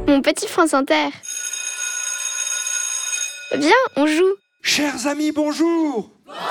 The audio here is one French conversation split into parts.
Mon petit France Inter. Viens, on joue. Chers amis, bonjour.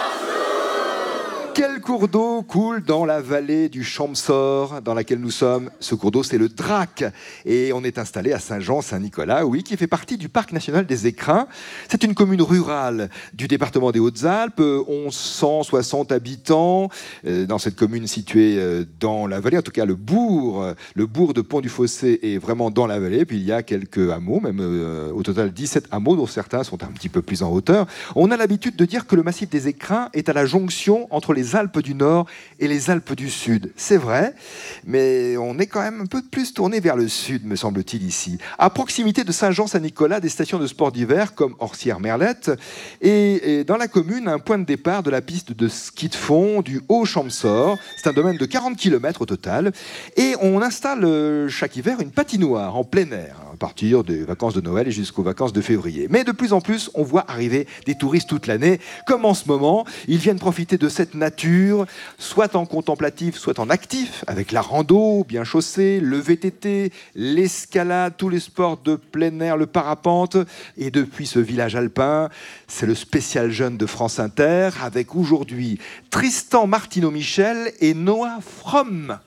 Quel cours d'eau coule dans la vallée du Champsaur dans laquelle nous sommes? Ce cours d'eau, c'est le Drac. Et on est installé à Saint-Jean-Saint-Nicolas, oui, qui fait partie du parc national des Écrins. C'est une commune rurale du département des Hautes-Alpes, 1160 habitants. Dans cette commune située dans la vallée, en tout cas le bourg de Pont-du-Fossé est vraiment dans la vallée. Puis il y a quelques hameaux, même au total 17 hameaux, dont certains sont un petit peu plus en hauteur. On a l'habitude de dire que le massif des Écrins est à la jonction entre les Alpes du Nord et les Alpes du Sud. C'est vrai, mais on est quand même un peu plus tourné vers le sud, me semble-t-il, ici. À proximité de Saint-Jean-Saint-Nicolas, des stations de sport d'hiver comme Orsières-Merlette et dans la commune, un point de départ de la piste de ski de fond du Haut-Champsaur. C'est un domaine de 40 km au total. Et on installe chaque hiver une patinoire en plein air, à partir des vacances de Noël et jusqu'aux vacances de février. Mais de plus en plus, on voit arriver des touristes toute l'année, comme en ce moment. Ils viennent profiter de cette nature, soit en contemplatif, soit en actif, avec la rando bien chaussée, le VTT, l'escalade, tous les sports de plein air, le parapente. Et depuis ce village alpin, c'est le spécial jeune de France Inter, avec aujourd'hui Tristan Martineau-Michel et Noah Fromm.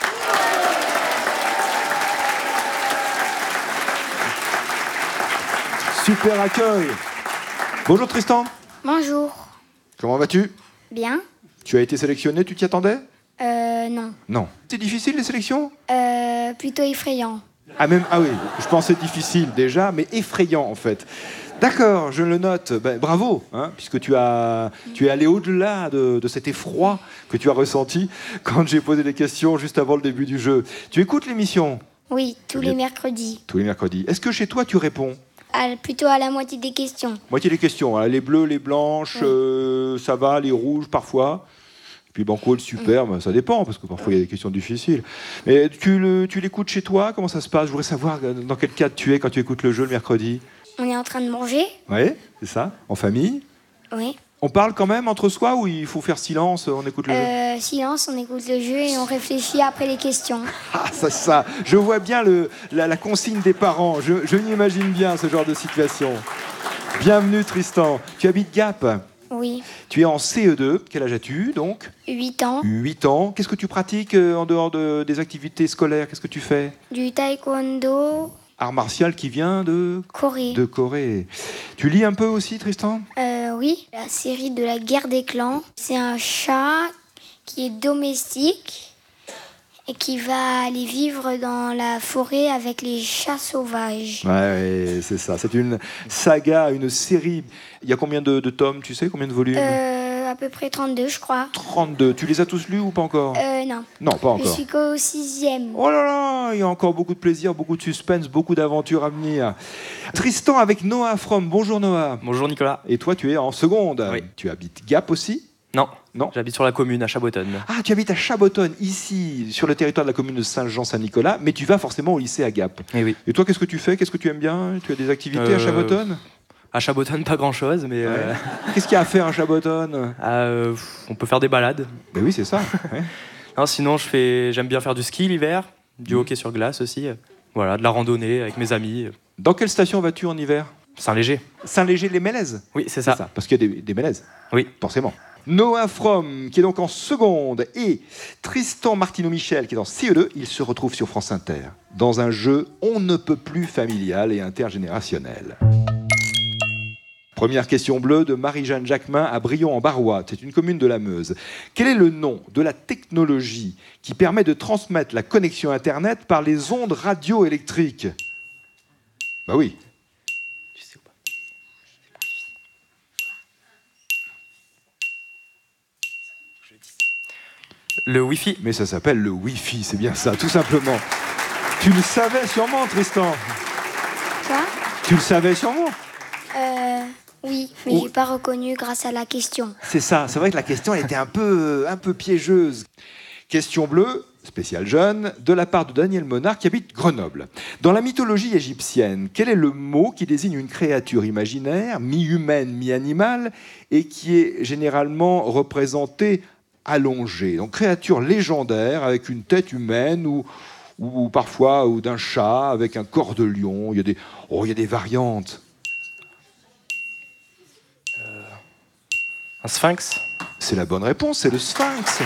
Super accueil. Bonjour Tristan. Bonjour. Comment vas-tu? Bien. Tu as été sélectionné, tu t'y attendais? Non. Non. C'est difficile les sélections? Plutôt effrayant. Ah oui, je pensais difficile déjà, mais effrayant en fait. D'accord, je le note. Ben, bravo, hein, puisque tu es allé au-delà de cet effroi que tu as ressenti quand j'ai posé les questions juste avant le début du jeu. Tu écoutes l'émission? Oui, tous les mercredis. Tous les mercredis. Est-ce que chez toi tu réponds? Plutôt à la moitié des questions. Moitié des questions, hein, les bleus, les blanches, Oui. ça va, les rouges parfois. Puis banco, le superbe, ça dépend, parce que parfois il y a des questions difficiles. Mais tu l'écoutes chez toi? Comment ça se passe? Je voudrais savoir dans quel cadre tu es quand tu écoutes le jeu le mercredi. On est en train de manger. Oui, c'est ça. En famille. Oui. On parle quand même entre soi ou il faut faire silence, on écoute le jeu? Silence, on écoute le jeu et on réfléchit après les questions. Ah, ça. Je vois bien la consigne des parents. Je m'imagine bien ce genre de situation. Bienvenue Tristan. Tu habites Gap? Oui. Tu es en CE2. Quel âge as-tu donc? 8 ans. 8 ans. Qu'est-ce que tu pratiques en dehors des activités scolaires? Qu'est-ce que tu fais? Du taekwondo. Art martial qui vient de Corée. De Corée. Tu lis un peu aussi, Tristan? Oui. La série de la guerre des clans. C'est un chat qui est domestique et qui va aller vivre dans la forêt avec les chats sauvages. Ouais, c'est ça. C'est une saga, une série. Il y a combien de tomes, tu sais? Combien de volumes? À peu près 32, je crois. 32. Tu les as tous lus ou pas encore? Non. Non, pas encore. Je suis qu'au 6e. Oh là là, il y a encore beaucoup de plaisir, beaucoup de suspense, beaucoup d'aventures à venir. Tristan avec Noah Fromm. Bonjour Noah. Bonjour Nicolas. Et toi, tu es en seconde. Oui. Tu habites Gap aussi? Non, Non. j'habite sur la commune à Chabotonne. Ah, tu habites à Chabotonne, ici, sur le territoire de la commune de Saint-Jean-Saint-Nicolas, mais tu vas forcément au lycée à Gap. Eh oui. Et toi, qu'est-ce que tu fais? Qu'est-ce que tu aimes bien? Tu as des activités à Chabotonne? À Chabotonne, pas grand-chose, mais Ouais. Qu'est-ce qu'il y a à faire à Chabotonne? on peut faire des balades. Ben oui, c'est ça. Ouais. Non, sinon, j'aime bien faire du ski l'hiver, du hockey sur glace aussi. Voilà, de la randonnée avec mes amis. Dans quelle station vas-tu en hiver? Saint-Léger. Saint-Léger-les-Mélèzes? Oui, c'est ça. Parce qu'il y a des Mélèzes. Oui. Forcément. Noah Fromm, qui est donc en seconde, et Tristan Martineau-Michel, qui est en CE2, ils se retrouvent sur France Inter, dans un jeu on ne peut plus familial et intergénérationnel. Première question bleue de Marie-Jeanne Jacquemin à Brion-en-Barrois. C'est une commune de la Meuse. Quel est le nom de la technologie qui permet de transmettre la connexion Internet par les ondes radioélectriques? Bah oui. Tu sais ou pas? Le Wi-Fi. Mais ça s'appelle le Wi-Fi, c'est bien ça, tout simplement. Tu le savais sûrement, Tristan. Quoi? Tu le savais sûrement. Oui, mais j'ai pas reconnu grâce à la question. C'est ça, c'est vrai que la question elle était un peu piégeuse. Question bleue, spéciale jeune, de la part de Daniel Monard qui habite Grenoble. Dans la mythologie égyptienne, quel est le mot qui désigne une créature imaginaire, mi-humaine, mi-animale, et qui est généralement représentée allongée? Donc créature légendaire avec une tête humaine ou ou parfois ou d'un chat avec un corps de lion. Il y a des variantes. Un sphinx? C'est la bonne réponse, c'est le sphinx.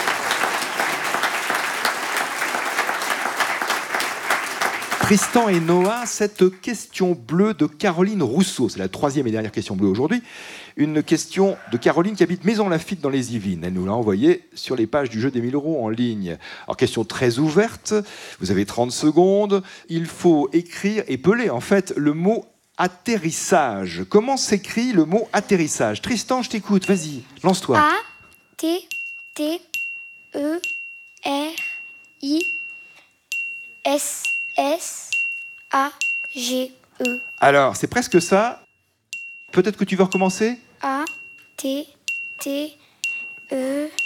Tristan et Noah, cette question bleue de Caroline Rousseau, c'est la troisième et dernière question bleue aujourd'hui, une question de Caroline qui habite Maison-Lafitte dans les Yvelines. Elle nous l'a envoyée sur les pages du jeu des 1000 € en ligne. Alors, question très ouverte, vous avez 30 secondes, il faut écrire, épeler en fait, le mot atterrissage. Comment s'écrit le mot atterrissage? Tristan, je t'écoute, vas-y, lance-toi. A-T-T-E-R-I-S-S-A-G-E. Alors, c'est presque ça. Peut-être que tu veux recommencer? A-T-T-E